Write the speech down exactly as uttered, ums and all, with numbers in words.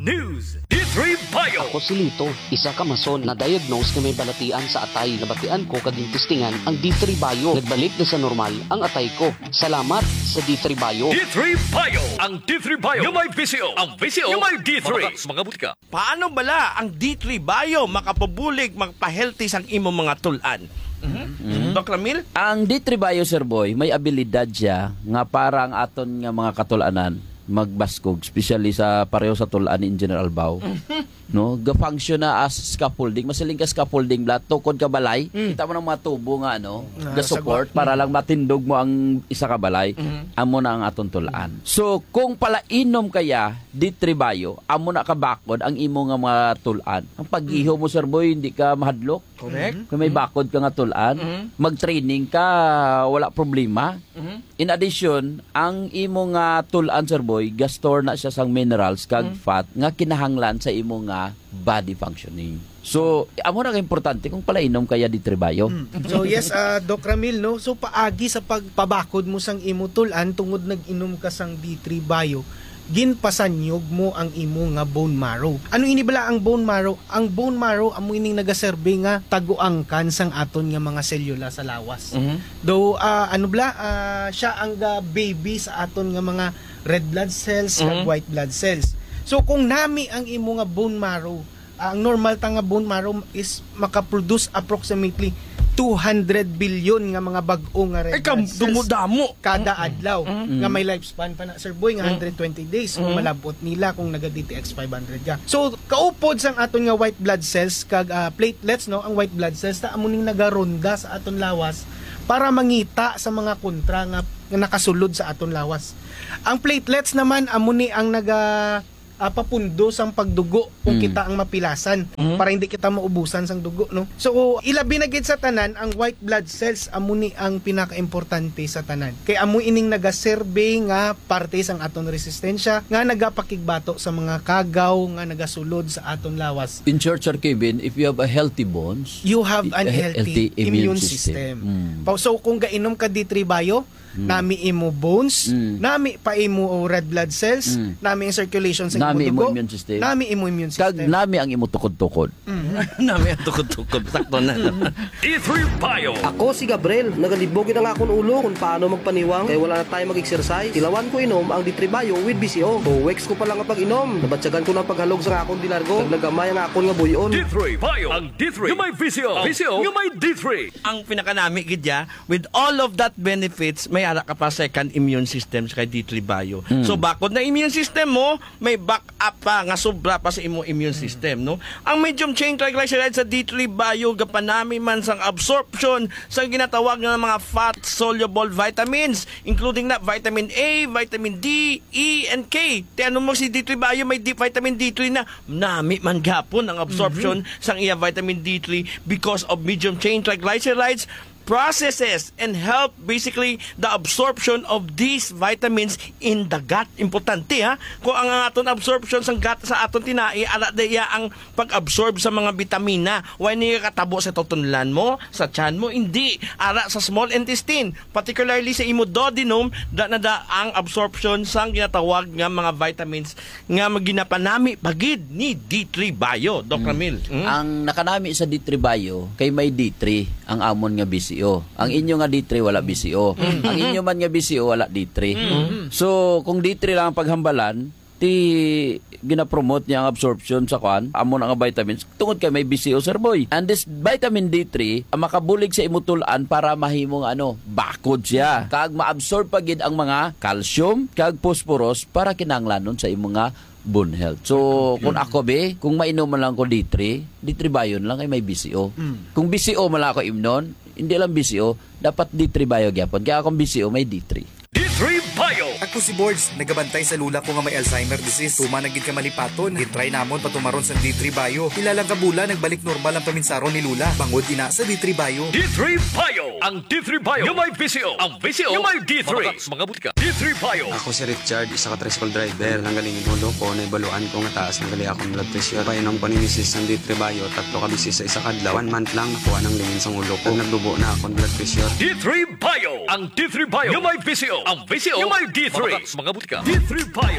News. D three Bio. Ako si Lito, isa ka mason na diagnose na may balatian sa atay. Nabatian ko kaging testingan ang D three Bio. Nagbalik na sa normal ang atay ko. Salamat sa D three Bio. D three Bio. Ang D three Bio yung may V C O. Ang V C O yung may D three. Mga buti ka. Paano bala ang D three Bio makapabulig, magpa-healthy sang imo mga tulan? Mm-hmm. Mm-hmm. Doc Ramil? Ang D three Bio, Sir Boy, may abilidad siya nga parang aton nga mga katulanan magbaskog, especially sa pareho sa tulan in General Bao. No, ga-function na as scaffolding, masiling ka scaffolding blat tukod ka balay. Mm. Kita mo ng mga tubo nga ano, ah, ga support para lang matindog mo ang isa ka balay. Mm-hmm. Amo na ang aton tulaan. So kung pala inom kaya D three Bio, amo na ka bakod ang imo nga mga tulan. Ang pag-iho mo, Sir Boy, hindi ka mahadlok. Correct. Kung may bakod ka nga tulan, mm-hmm. mag-training ka, wala problema. Mm-hmm. In addition, ang imo nga tulan, Sir Boy, gastor na siya sang minerals kag mm-hmm. fat nga kinahanglan sa imo nga body functioning. So, amo na ka-importante kung pala inom kaya D three Bio. Mm. So, yes, uh, Doc Ramil, no? So, paagi sa pagpabakod mo sang imo tulan tungod nag-inom ka sang D three Bio, ginpasanyog mo ang imo nga bone marrow. Ano ini bala ang bone marrow? Ang bone marrow amo ining nagaserbe nga taguangkan sang aton nga mga selula sa lawas. Mm-hmm. Though uh, ano bala uh, siya ang uh, baby sa aton nga mga red blood cells mm-hmm. ug white blood cells. So kung nami ang imo nga bone marrow, uh, ang normal ta nga bone marrow is makaproduce approximately two hundred billion nga mga bag-o nga red blood cells dumudamo kada adlaw mm-hmm. nga may lifespan pa na, Sir Boy, nga one hundred twenty days kung mm-hmm. malabot nila kung naga D T X five hundred ka. So kaupod sang aton nga white blood cells kag uh, platelets, no, ang white blood cells ta amo ning nagaronda sa aton lawas para mangita sa mga kontra nga, nga nakasulod sa aton lawas. Ang platelets naman amo ni ang naga Uh, papundo sang pagdugo kung mm. kita ang mapilasan mm-hmm. para hindi kita maubusan sang dugo, no. So ilabi na gid sa tanan ang white blood cells amo ni ang pinakaimportante sa tanan. Kay amo ining nagaserbe nga parte sang aton resistensya nga nagapakigbato sa mga kagaw nga nagasulod sa aton lawas. In short, Sir Kevin, if you have a healthy bones, you have an healthy, healthy immune, immune system. system. Mm. So kung gainom ka D three Bio, Mm. nami imo bones, mm. nami pa imo red blood cells, mm. nami ang circulation sa nami imo dugo, immune system. nami imo immune system. Kag nami ang imo tukod-tukod. Mm. nami ang tukod-tukod. Sakto na. D three Bio. Ako si Gabriel, nagalibogin ang akong ulo kung paano magpaniwang kaya wala na tayo mag-exercise. Tilawan ko inom ang D three Bio with B C O. two weeks ko pa lang ang pag-inom. Nabatsagan ko ng paghalog sa akong dilargo. Naglagamay ang akong nga buyon. D three Bio. Ang D three yung may V C O. Oh. V C O yung may D three. Ang pinakanami gidya, with all of that benefits, may ara ka pa second immune system sa kay D three Bio. Mm. So bakod na immune system mo, may backup pa nga sobra pa sa imo immune system, no? Ang medium chain triglycerides sa D three Bio gapanami man sang absorption sa ginatawag nga mga fat soluble vitamins, including na vitamin A, vitamin D, E and K. Ti ano mo si D three Bio may D, vitamin D three na nami man gapon ang absorption mm-hmm. sang iya vitamin D three because of medium chain triglycerides processes and help basically the absorption of these vitamins in the gut. Importante ha. Kung ang aton absorption sa gut sa aton tinai, ala daya ang pag-absorb sa mga bitamina. Why niya katabo sa tutunlan mo, sa tiyan mo, hindi. Ara sa small intestine, particularly sa imo duodenum, da na da ang absorption sang ginatawag nga mga vitamins nga maginapanami pagid ni D three Bio. Doc Ramil. Mm. Mm? Ang nakanami sa D three Bio kay may D three ang amon nga B C O. Ang inyo nga D three wala B C O. Mm-hmm. Ang inyo man nga B C O wala D three. Mm-hmm. So kung D three lang ang paghambalan, ti gina-promote niya ang absorption sa kwan, amo na nga vitamins tungod kay may B C O, Sir Boy. And this vitamin D three ang makabulig sa imutulan para mahimong ano, bakod siya. Kag ma-absorb pagid ang mga calcium kag phosphorus para kinahanglanon sa imong nga bone health. So, kung ako be, kung mainom man lang ko D three, D three Bio lang ay may B C O. Mm. Kung B C O man lang ako imnon, hindi lang B C O, dapat D three Bio gyapon. Kaya kung B C O may D three. D three Bio. Ako si Boards, nagabantay sa lula ko nga may Alzheimer disease. Tuma nagid ka malipaton, gitry namon patumaron sa D three Bio. Ilang kabula nagbalik normal ang paminsaron ni lula. Bangod ina sa D three Bio. D three Bio. Ang D three Bio yung may V C O. Ang V C O yung may D three. Mga buti ka. D three Bio. Ako si Richard, isa ka tricycle driver. Nanggaling yung ulo ko, naibaluan ko nga taas nanggali akong blood pressure. Painom ko ni misis ng D three Bio, tatlo ka bisis sa isa kadlaw. One month lang nakuha ng lingin sa ulo ko. Nagdubo na akong blood pressure. D three Bio. Ang D three Bio yung may V C O. Ang V C O yung may D three. Mga buti ka. D three Bio.